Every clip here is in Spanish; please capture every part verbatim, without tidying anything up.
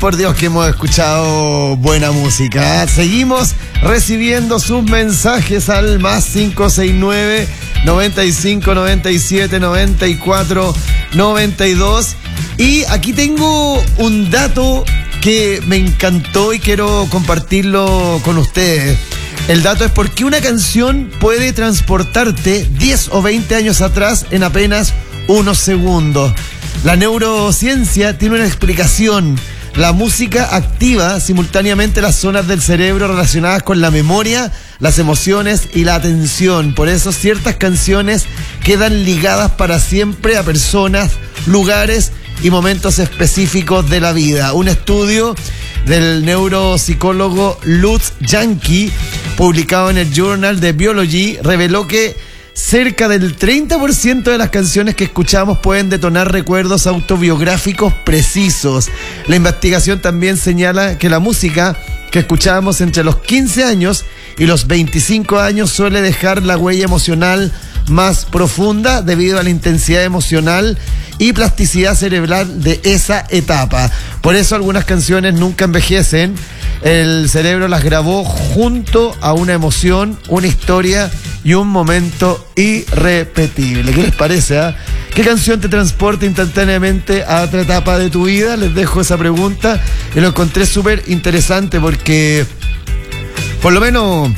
por Dios que hemos escuchado buena música. Seguimos recibiendo sus mensajes al más cinco seis nueve, noventa y cinco, noventa y siete, noventa y cuatro, noventa y dos. Y aquí tengo un dato que me encantó y quiero compartirlo con ustedes. El dato es por qué una canción puede transportarte diez o veinte años atrás en apenas unos segundos. La neurociencia tiene una explicación. La música activa simultáneamente las zonas del cerebro relacionadas con la memoria, las emociones y la atención. Por eso ciertas canciones quedan ligadas para siempre a personas, lugares y momentos específicos de la vida. Un estudio del neuropsicólogo Lutz Janke, publicado en el Journal de Biology, reveló que cerca del treinta por ciento de las canciones que escuchamos pueden detonar recuerdos autobiográficos precisos. La investigación también señala que la música que escuchamos entre los quince años y los veinticinco años suele dejar la huella emocional más profunda debido a la intensidad emocional y plasticidad cerebral de esa etapa. Por eso algunas canciones nunca envejecen. El cerebro las grabó junto a una emoción, una historia y un momento irrepetible. ¿Qué les parece? Eh? ¿Qué canción te transporta instantáneamente a otra etapa de tu vida? Les dejo esa pregunta y lo encontré súper interesante porque por lo menos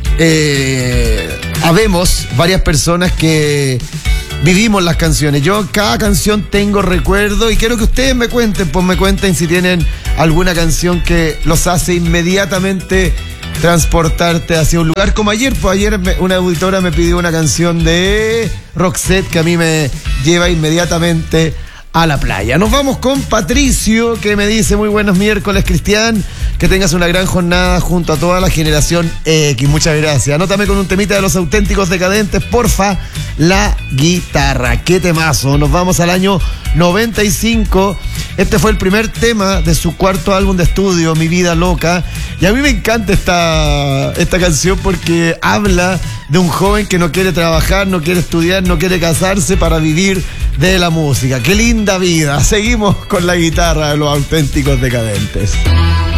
eh, habemos varias personas que vivimos las canciones. Yo cada canción tengo recuerdo y quiero que ustedes me cuenten, pues me cuenten si tienen alguna canción que los hace inmediatamente transportarte hacia un lugar como ayer. Pues ayer me, una auditora me pidió una canción de Roxette que a mí me lleva inmediatamente a la playa. Nos vamos con Patricio, que me dice: muy buenos miércoles, Cristian, que tengas una gran jornada junto a toda la generación X. Muchas gracias. Anótame con un temita de Los Auténticos Decadentes, porfa, La Guitarra. Qué temazo. Nos vamos al año noventa y cinco. Este fue el primer tema de su cuarto álbum de estudio, Mi Vida Loca, y a mí me encanta esta, esta canción porque habla de un joven que no quiere trabajar, no quiere estudiar, no quiere casarse para vivir de la música. Qué linda vida. Seguimos con La Guitarra de Los Auténticos Decadentes.